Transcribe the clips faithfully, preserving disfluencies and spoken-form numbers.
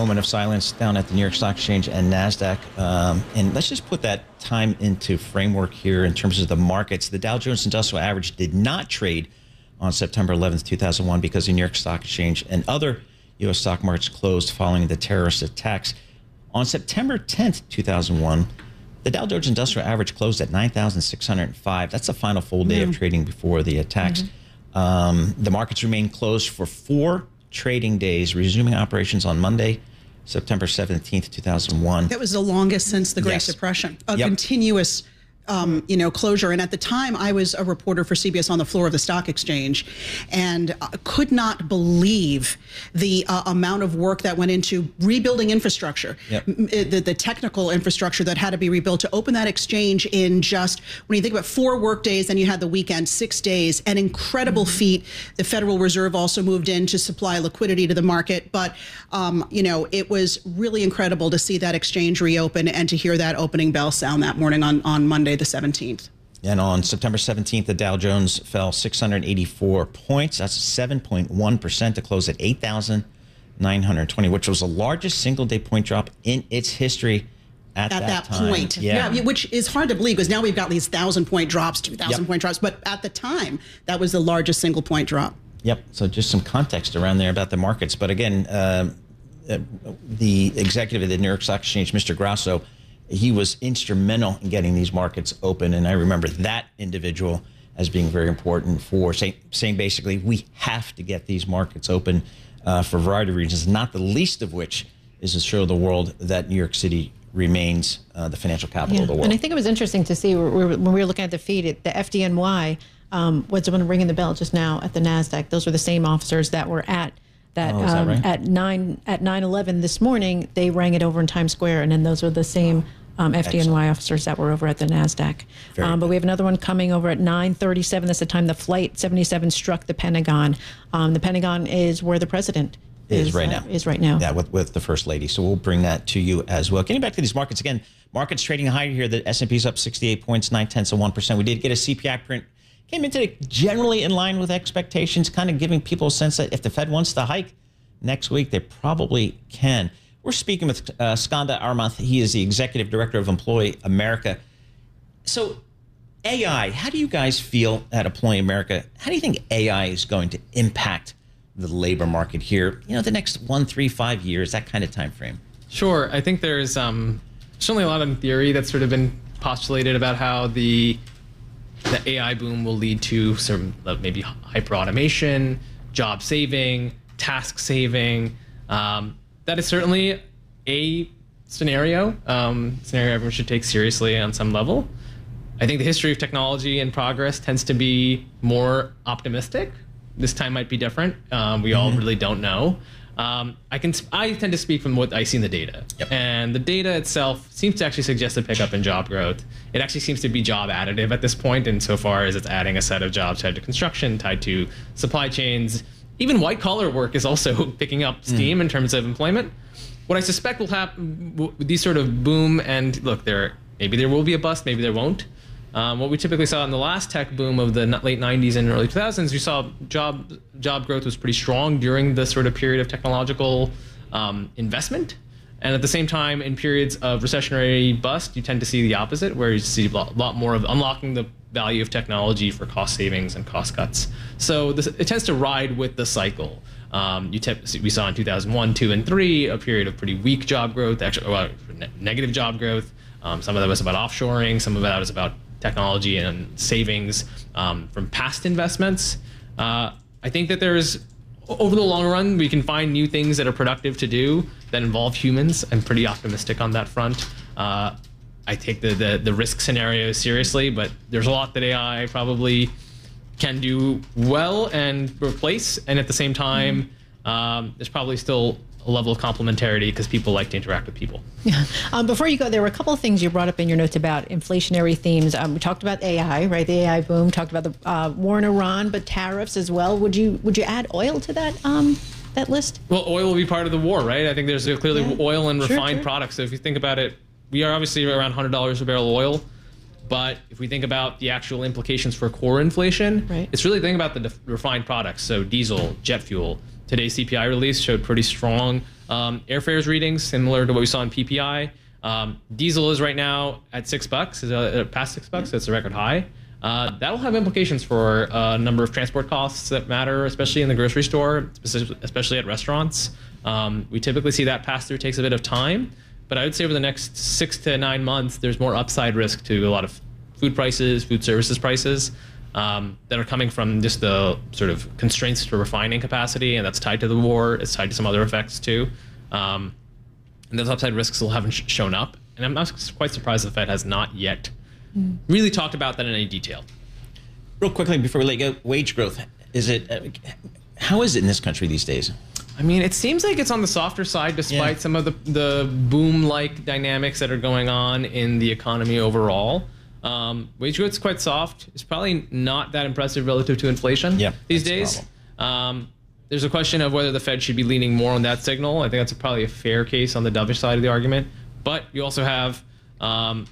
moment of silence down at the New York Stock Exchange and NASDAQ. Um, and let's just put that time into framework here in terms of the markets. The Dow Jones Industrial Average did not trade on September eleventh, two thousand one because the New York Stock Exchange and other U S stock markets closed following the terrorist attacks. On September tenth, two thousand one, the Dow Jones Industrial Average closed at nine thousand six hundred five. That's the final full day mm. of trading before the attacks. Mm-hmm. Um, the markets remained closed for four trading days, resuming operations on Monday, September seventeenth, two thousand one. That was the longest since the Great Yes. Depression, a Yep. continuous Um, you know, closure. And at the time, I was a reporter for C B S on the floor of the stock exchange, and uh, could not believe the uh, amount of work that went into rebuilding infrastructure, Yep. M- the, the technical infrastructure that had to be rebuilt to open that exchange in just, when you think about four work days, then you had the weekend, six days, an incredible mm-hmm. feat. The Federal Reserve also moved in to supply liquidity to the market. But, um, you know, it was really incredible to see that exchange reopen and to hear that opening bell sound that morning on, on Monday the seventeenth. And on September seventeenth, the Dow Jones fell six hundred eighty-four points. That's seven point one percent to close at eight thousand nine hundred twenty, which was the largest single-day point drop in its history at, at that, that time. point. Yeah. yeah, which is hard to believe because now we've got these thousand-point drops, two thousand Yep. point drops. But at the time, that was the largest single-point drop. Yep. So just some context around there about the markets. But again, uh, uh, the executive of the New York Stock Exchange, Mister Grasso, he was instrumental in getting these markets open. And I remember that individual as being very important for say, saying basically we have to get these markets open uh, for a variety of reasons, not the least of which is to show the world that New York City remains uh, the financial capital yeah. of the world. And I think it was interesting to see when we were looking at the feed, it, the F D N Y um, was the one ringing the bell just now at the NASDAQ. Those were the same officers that were at that, oh, is that um, right? at nine at nine eleven this morning. They rang it over in Times Square, and then those were the same um, F D N Y Excellent. officers that were over at the NASDAQ. Um, but we have another one coming over at nine thirty-seven. That's the time the Flight seventy-seven struck the Pentagon. Um, the Pentagon is where the president is, is right uh, now. Is right now. Yeah, with, with the First Lady. So we'll bring that to you as well. Getting back to these markets again, markets trading higher here. The S and P's up sixty-eight points, nine tenths of one percent. We did get a C P I print. Came into it generally in line with expectations, kind of giving people a sense that if the Fed wants to hike next week, they probably can. We're speaking with uh, Skanda Armath. He is the Executive Director of Employ America. So A I, how do you guys feel at Employ America? How do you think A I is going to impact the labor market here, you know, the next one, three, five years, that kind of time frame? Sure. I think there's um, certainly a lot in theory that's sort of been postulated about how the the A I boom will lead to some uh, maybe hyper automation, job saving, task saving. Um, that is certainly a scenario, um, scenario everyone should take seriously on some level. I think the history of technology and progress tends to be more optimistic. This time might be different. Um, we mm-hmm. all really don't know. Um, I can I tend to speak from what I see in the data. Yep. And the data itself seems to actually suggest a pickup in job growth. It actually seems to be job additive at this point, insofar as it's adding a set of jobs tied to construction, tied to supply chains. Even white collar work is also picking up steam mm. in terms of employment. What I suspect will happen with these sort of boom, and look, there maybe there will be a bust, maybe there won't. Um, what we typically saw in the last tech boom of the late nineties and early two thousands, we saw job job growth was pretty strong during the sort of period of technological um, investment. And at the same time, in periods of recessionary bust, you tend to see the opposite, where you see a lot, lot more of unlocking the value of technology for cost savings and cost cuts. So this, it tends to ride with the cycle. Um, you tip, we saw in two thousand one, two, and three a period of pretty weak job growth, actually well, ne negative job growth. Um, some of that was about offshoring, some of that was about technology and savings um, from past investments. Uh, I think that there's, over the long run, we can find new things that are productive to do that involve humans. I'm pretty optimistic on that front. Uh, I take the, the, the risk scenarios seriously, but there's a lot that A I probably can do well and replace, and at the same time, um, there's probably still a level of complementarity because people like to interact with people. Yeah. Um, before you go, there were a couple of things you brought up in your notes about inflationary themes. Um, we talked about A I, right? The A I boom. Talked about the uh, war in Iran, but tariffs as well. Would you would you add oil to that um, that list? Well, oil will be part of the war, right? I think there's clearly yeah. oil and sure, refined sure. products. So if you think about it, we are obviously around one hundred dollars a barrel of oil. But if we think about the actual implications for core inflation, right. it's really thinking about the refined products. So diesel, jet fuel, today's C P I release showed pretty strong um, airfares readings, similar to what we saw in P P I. Um, diesel is right now at six bucks, is uh, past six bucks. That's a record high. Uh, that'll have implications for a number of transport costs that matter, especially in the grocery store, especially at restaurants. Um, we typically see that pass through takes a bit of time, but I would say over the next six to nine months, there's more upside risk to a lot of food prices, food services prices um, that are coming from just the sort of constraints to refining capacity, and that's tied to the war. It's tied to some other effects too. Um, and those upside risks still haven't sh shown up. And I'm not quite surprised the Fed has not yet mm. really talked about that in any detail. Real quickly before we let you go, wage growth, is it, uh, how is it in this country these days? I mean, it seems like it's on the softer side despite yeah. some of the, the boom-like dynamics that are going on in the economy overall. Um, wage growth is quite soft. It's probably not that impressive relative to inflation yeah, these days. Um, there's a question of whether the Fed should be leaning more on that signal. I think that's a, probably a fair case on the dovish side of the argument. But you also have, um,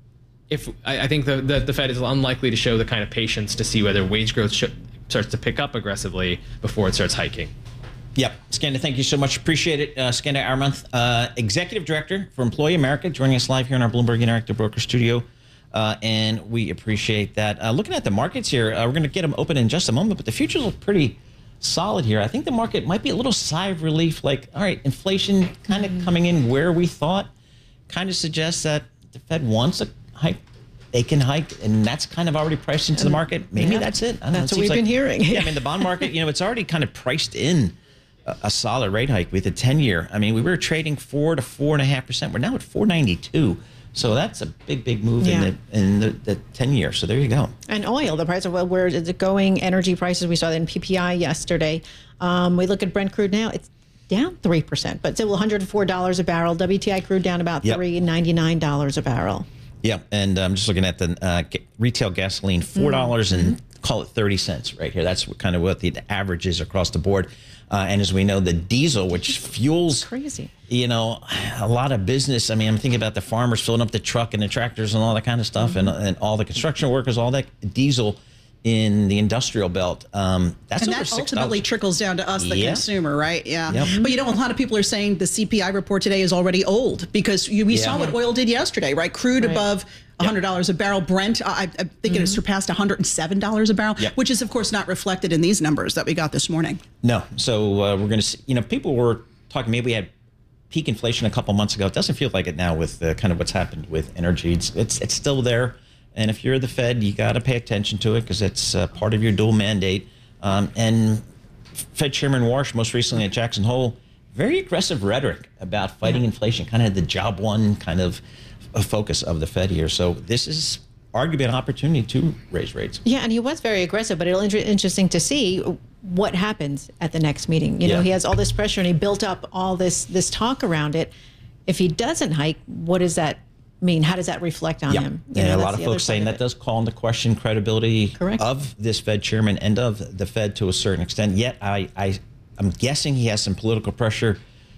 if I, I think the, the, the Fed is unlikely to show the kind of patience to see whether wage growth sh starts to pick up aggressively before it starts hiking. Yep. Skanda, thank you so much. Appreciate it. Uh, Skanda Aramonth, uh, Executive Director for Employee America, joining us live here in our Bloomberg Interactive Broker studio. Uh, and we appreciate that. Uh, looking at the markets here, uh, we're going to get them open in just a moment, but the futures look pretty solid here. I think the market might be a little sigh of relief, like, all right, inflation kind of mm-hmm. coming in where we thought, kind of suggests that the Fed wants a hike. They can hike, and that's kind of already priced into the market. Maybe yeah, that's it. I don't that's know, what we've like, been hearing. Yeah, I mean, the bond market, you know, it's already kind of priced in a, a solid rate hike with a ten-year. I mean, we were trading four to four and a half percent. We're now at four ninety-two. So that's a big, big move yeah. in the in the, the ten year. So there you go. And oil, the price of oil, where is it going? Energy prices, we saw that in P P I yesterday. Um, we look at Brent crude now, it's down three percent, but still one hundred four dollars a barrel. W T I crude down about yep. three ninety-nine dollars a barrel. Yeah, and I'm um, just looking at the uh, retail gasoline, four dollars mm-hmm. and call it thirty cents right here. That's what kind of what the average is across the board. Uh, and as we know, the diesel, which fuels, crazy, you know, a lot of business. I mean, I'm thinking about the farmers filling up the truck and the tractors and all that kind of stuff, mm-hmm. and, and all the construction workers, all that diesel in the industrial belt. Um, that's and over that ultimately trickles down to us, the yeah. consumer, right? Yeah. Yep. But, you know, a lot of people are saying the C P I report today is already old because you, we yeah. saw what oil did yesterday, right? Crude right. above one hundred dollars yep. a barrel. Brent, I, I think mm-hmm. it has surpassed one hundred seven dollars a barrel, yep. which is, of course, not reflected in these numbers that we got this morning. No. So uh, we're going to see, you know, people were talking, maybe we had peak inflation a couple months ago. It doesn't feel like it now with uh, kind of what's happened with energy. It's, it's, it's still there. And if you're the Fed, you got to pay attention to it because it's uh, part of your dual mandate. Um, and Fed Chairman Warsh, most recently at Jackson Hole, very aggressive rhetoric about fighting yeah. inflation, kind of the job one kind of a focus of the Fed here. So this is arguably an opportunity to raise rates. Yeah, and he was very aggressive, but it'll be interesting to see what happens at the next meeting. You yeah. know, he has all this pressure and he built up all this this talk around it. If he doesn't hike, what does that mean? How does that reflect on yep. him? You and know, a lot of folks saying that does call into question credibility Correct. Of this Fed chairman and of the Fed to a certain extent. Yet I, I, I'm guessing he has some political pressure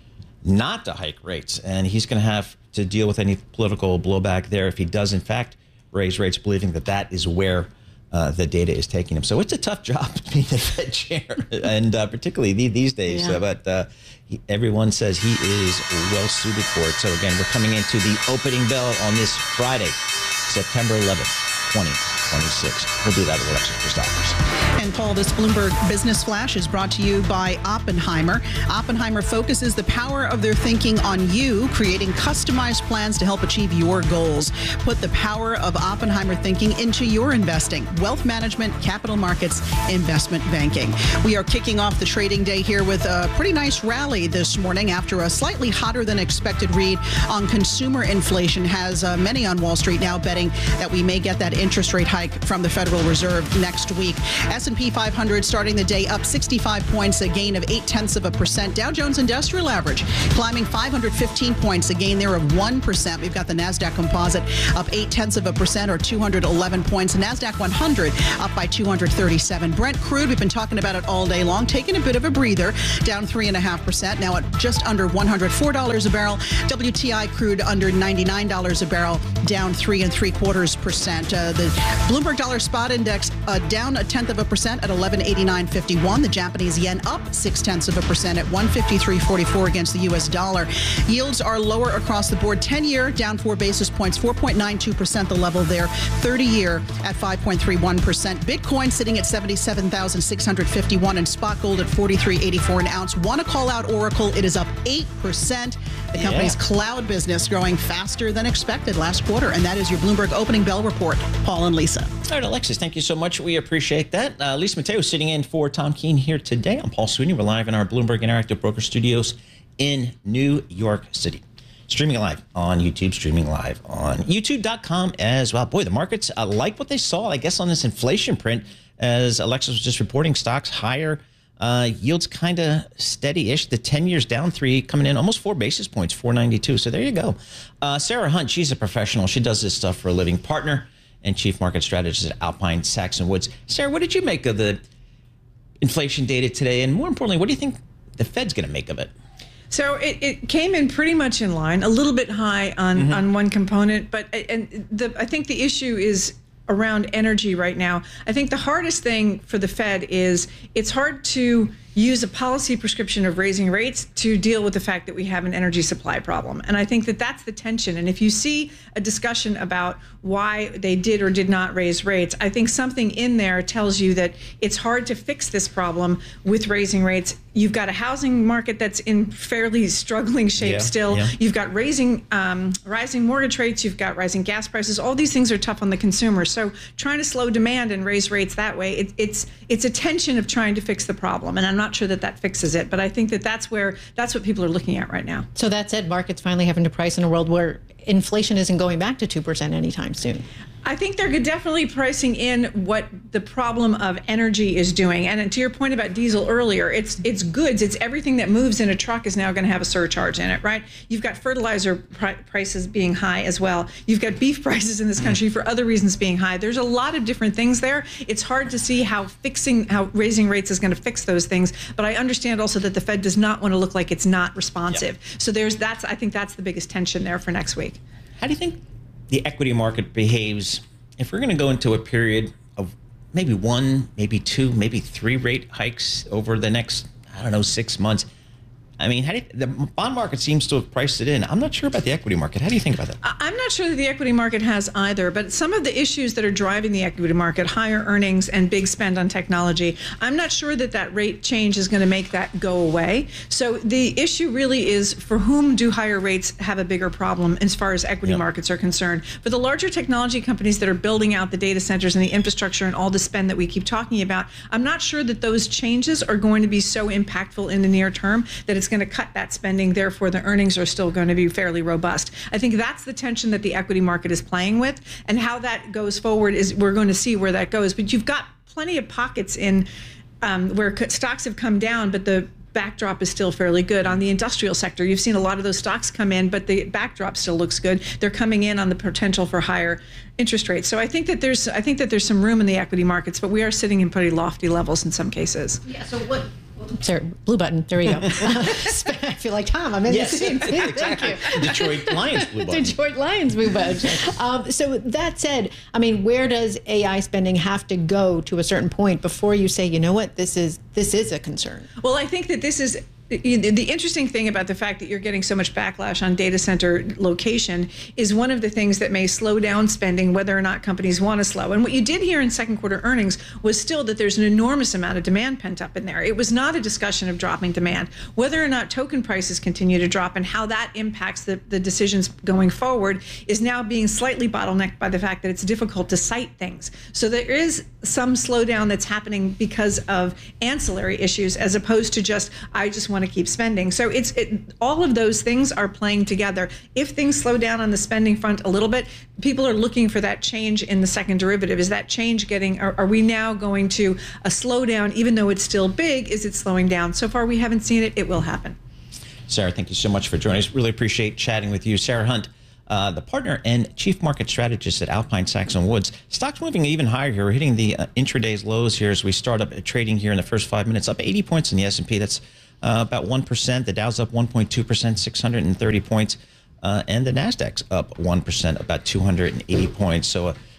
not to hike rates, and he's going to have to deal with any political blowback there if he does, in fact, raise rates, believing that that is where uh, the data is taking him. So it's a tough job to be the Fed chair, and uh, particularly these days. Yeah. Uh, but uh, he, everyone says he is well suited for it. So again, we're coming into the opening bell on this Friday, September eleventh, twenty twenty-six. We'll do that with Alexa Christophers. And Paul, this Bloomberg Business Flash is brought to you by Oppenheimer. Oppenheimer focuses the power of their thinking on you, creating customized plans to help achieve your goals. Put the power of Oppenheimer thinking into your investing, wealth management, capital markets, investment banking. We are kicking off the trading day here with a pretty nice rally this morning after a slightly hotter than expected read on consumer inflation has uh, many on Wall Street now betting that we may get that interest rate hike from the Federal Reserve next week. S and P five hundred starting the day up sixty-five points, a gain of eight tenths of a percent. Dow Jones Industrial Average climbing five hundred fifteen points, a gain there of one percent. We've got the NASDAQ Composite up eight tenths of a percent or two hundred eleven points. NASDAQ one hundred up by two hundred thirty-seven. Brent crude, we've been talking about it all day long, taking a bit of a breather, down three point five percent, now at just under one hundred four dollars a barrel. W T I crude under ninety-nine dollars a barrel, down three and three quarters percent. Uh, the Bloomberg Dollar Spot Index uh, down a tenth of a percent at eleven eighty-nine fifty-one. The Japanese yen up six tenths of a percent at one fifty-three forty-four against the U S dollar. Yields are lower across the board. ten-year down four basis points, four point nine two percent the level there. thirty-year at five point three one percent. Bitcoin sitting at seventy-seven thousand six hundred fifty-one and spot gold at forty-three eighty-four an ounce. Want to call out Oracle? It is up eight percent. The company's yeah. cloud business growing faster than expected last quarter. And that is your Bloomberg opening bell report. Paul and Lisa. All right, Alexis, thank you so much. We appreciate that. Uh, Lisa Mateo sitting in for Tom Keene here today. I'm Paul Sweeney. We're live in our Bloomberg Interactive Broker Studios in New York City. Streaming live on YouTube, streaming live on YouTube dot com as well. Boy, the markets uh, like what they saw, I guess, on this inflation print, as Alexis was just reporting, stocks higher. Uh, yields kind of steady-ish. The ten years down three, coming in almost four basis points, four ninety-two. So there you go. Uh, Sarah Hunt, she's a professional. She does this stuff for a living. Partner and chief market strategist at Alpine Saxon Woods. Sarah, what did you make of the inflation data today? And more importantly, what do you think the Fed's going to make of it? So it, it came in pretty much in line, a little bit high on, mm-hmm. on one component. But and the, I think the issue is around energy right now. I think the hardest thing for the Fed is it's hard to use a policy prescription of raising rates to deal with the fact that we have an energy supply problem. And I think that that's the tension. And if you see a discussion about why they did or did not raise rates, I think something in there tells you that it's hard to fix this problem with raising rates. You've got a housing market that's in fairly struggling shape yeah, still. Yeah. You've got raising, um, rising mortgage rates. You've got rising gas prices. All these things are tough on the consumer. So trying to slow demand and raise rates that way, it, it's it's a tension of trying to fix the problem. And I'm not sure that that fixes it, but I think that that's where that's what people are looking at right now. So that said, markets finally having to price in a world where inflation isn't going back to two percent anytime soon. I think they're definitely pricing in what the problem of energy is doing. And to your point about diesel earlier, it's it's goods. It's everything that moves in a truck is now going to have a surcharge in it, right? You've got fertilizer pri- prices being high as well. You've got beef prices in this country for other reasons being high. There's a lot of different things there. It's hard to see how fixing, how raising rates is going to fix those things. But I understand also that the Fed does not want to look like it's not responsive. Yep. So there's that's I think that's the biggest tension there for next week. How do you think the equity market behaves if we're going to go into a period of maybe one, maybe two, maybe three rate hikes over the next, I don't know, six months? I mean, how do you, the bond market seems to have priced it in. I'm not sure about the equity market. How do you think about that? I'm not sure that the equity market has either, but some of the issues that are driving the equity market, higher earnings and big spend on technology, I'm not sure that that rate change is going to make that go away. So the issue really is, for whom do higher rates have a bigger problem as far as equity yep. markets are concerned? For the larger technology companies that are building out the data centers and the infrastructure and all the spend that we keep talking about, I'm not sure that those changes are going to be so impactful in the near term that it's going to cut that spending. Therefore, the earnings are still going to be fairly robust. I think that's the tension that the equity market is playing with, and how that goes forward is we're going to see where that goes. But you've got plenty of pockets in um, where stocks have come down, but the backdrop is still fairly good. On the industrial sector, you've seen a lot of those stocks come in, but the backdrop still looks good. They're coming in on the potential for higher interest rates. So I think that there's I think that there's some room in the equity markets, but we are sitting in pretty lofty levels in some cases. Yeah. So what? Sorry, blue button. There we go. I feel like Tom. I'm in yes, the scene. exactly. Thank you. Detroit Lions blue button. Detroit Lions blue button. Um, so that said, I mean, where does A I spending have to go to a certain point before you say, you know what, this is this is a concern? Well, I think that this is. The interesting thing about the fact that you're getting so much backlash on data center location is one of the things that may slow down spending, whether or not companies want to slow. And what you did hear in second quarter earnings was still that there's an enormous amount of demand pent up in there. It was not a discussion of dropping demand. Whether or not token prices continue to drop and how that impacts the, the decisions going forward is now being slightly bottlenecked by the fact that it's difficult to cite things. So there is some slowdown that's happening because of ancillary issues, as opposed to just, I just want to keep spending. So it's it, all of those things are playing together. If things slow down on the spending front a little bit, people are looking for that change in the second derivative. Is that change getting, are, are we now going to a slowdown, even though it's still big? Is it slowing down? So far, we haven't seen it. It will happen. Sarah, thank you so much for joining us. Really appreciate chatting with you. Sarah Hunt, Uh, the partner and chief market strategist at Alpine Saxon Woods. Stocks moving even higher here. We're hitting the uh, intraday's lows here as we start up trading here in the first five minutes. Up eighty points in the S and P. That's uh, about one percent. The Dow's up one point two percent, six hundred thirty points. Uh, and the Nasdaq's up one percent, about two hundred eighty points. So a,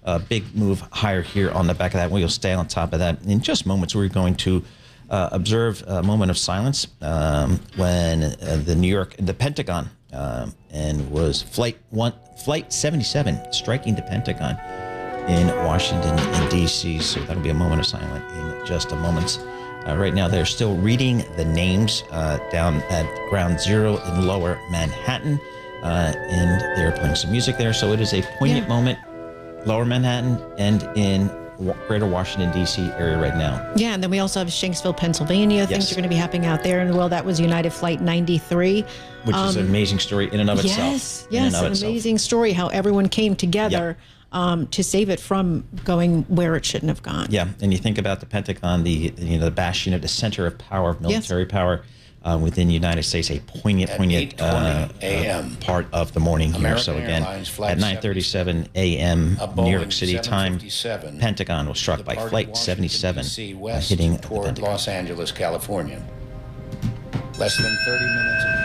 a big move higher here on the back of that. We'll stay on top of that. In just moments, we're going to uh, observe a moment of silence um, when uh, the New York, the Pentagon, um, and was flight one, flight seventy-seven, striking the Pentagon in Washington, D C. So that'll be a moment of silence in just a moment. Uh, right now, they're still reading the names uh, down at Ground Zero in Lower Manhattan, uh, and they're playing some music there. So it is a poignant Yeah. moment, Lower Manhattan and in w- Greater Washington, D C area right now. Yeah, and then we also have Shanksville, Pennsylvania. Things Yes. are going to be happening out there. And well, that was United Flight ninety-three. Which is an amazing story in and of itself. Yes, In and yes, of an itself. amazing story how everyone came together um, to save it from going where it shouldn't have gone. Yeah, and you think about the Pentagon, the you know the bastion of the center of power, of military power uh, within the United States, a poignant, At poignant uh, eight twenty a m uh, part of the morning here. American So again, Airlines Flight at nine thirty-seven a m a New York Boeing City time, seven fifty-seven Pentagon was struck by departed Flight Washington, seventy-seven, D C uh, west hitting the toward Pentagon. Los Angeles, California. Less than thirty minutes.